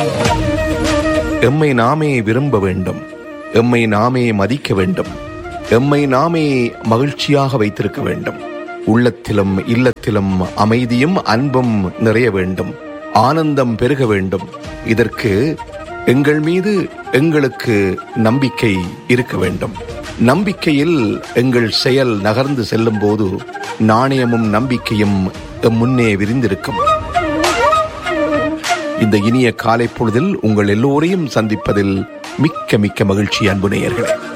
எம்மை நாமே விரும்ப வேண்டும், எம்மை நாமே மதிக்க வேண்டும், எம்மை நாமே மகிழ்ச்சியாக வைத்திருக்க வேண்டும். உள்ளத்திலும் இல்லத்திலும் அமைதியும் அன்பும் நிறைய வேண்டும், ஆனந்தம் பெருக வேண்டும். இதற்கு எங்கள் மீது எங்களுக்கு நம்பிக்கை இருக்க வேண்டும். நம்பிக்கையில் எங்கள் செயல் நகர்ந்து செல்லும் போது நாணயமும் நம்பிக்கையும் முன்னே விரிந்திருக்கும். இந்த இனிய காலை பொழுதில் உங்கள் எல்லோரையும் சந்திப்பதில் மிக்க மிக்க மகிழ்ச்சி அன்பு நேயர்களே.